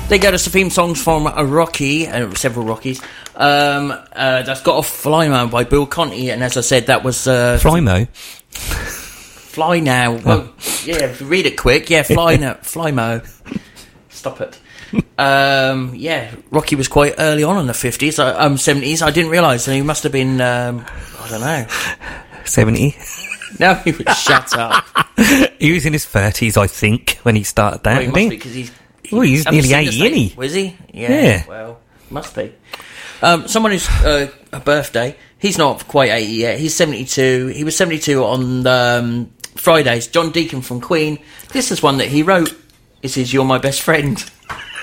They go to some theme songs from a Rocky, several Rockies. That's got off Flymo by Bill Conti, and as I said, that was Flymo. Fly Now. Well, yeah, if you read it quick. Yeah, Flymo. Stop it. Yeah, Rocky was quite early on in the 50s, 70s. I didn't realise, and he must have been, I don't know. 70? No, he would shut up. He was in his 30s, I think, when he started that. Well, he must be, because he's nearly 80, isn't he? Was he? Yeah. Well, must be. Someone who's a birthday, he's not quite 80 yet. He's 72. He was 72 on Fridays. John Deacon from Queen. This is one that he wrote. This is You're My Best Friend.